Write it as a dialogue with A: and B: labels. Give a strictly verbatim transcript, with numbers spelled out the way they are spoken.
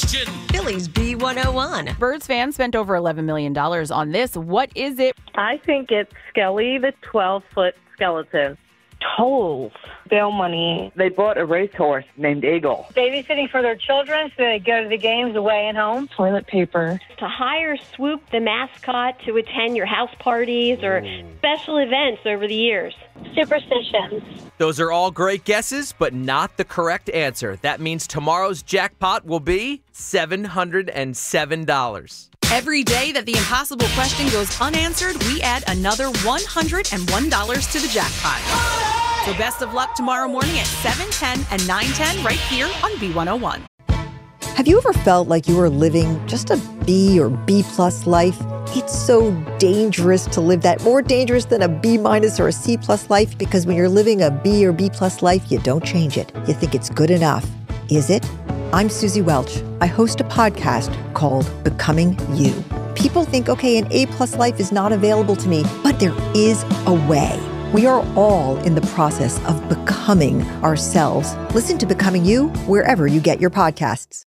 A: question.
B: Phillies B one oh one.
C: Birds fans spent over eleven million dollars on this. What is it?
D: I think it's Skelly, the twelve-foot skeleton.
E: Tolls.
D: Bail money.
E: They bought a racehorse named Eagle.
F: Babysitting for their children so they go to the games away and home.
D: Toilet paper.
G: To hire Swoop the mascot to attend your house parties or special events over the years.
F: Superstitions.
H: Those are all great guesses, but not the correct answer. That means tomorrow's jackpot will be seven hundred seven dollars.
I: Every day that the impossible question goes unanswered, we add another one hundred one dollars to the jackpot. So best of luck tomorrow morning at seven ten and nine ten right here on B one oh one.
J: Have you ever felt like you were living just a B or B plus life? It's so dangerous to live that, more dangerous than a B minus or a C plus life, because when you're living a B or B plus life, you don't change it. You think it's good enough. Is it? I'm Susie Welch. I host a podcast called Becoming You. People think, okay, an A plus life is not available to me, but there is a way. We are all in the process of becoming ourselves. Listen to Becoming You wherever you get your podcasts.